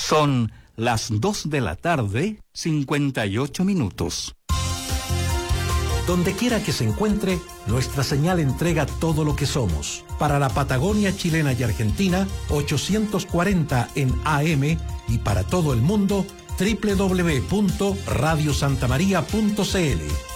Son las 2:58 p.m. Donde quiera que se encuentre, nuestra señal entrega todo lo que somos. Para la Patagonia chilena y argentina, 840 en AM, y para todo el mundo, www.radiosantamaria.cl.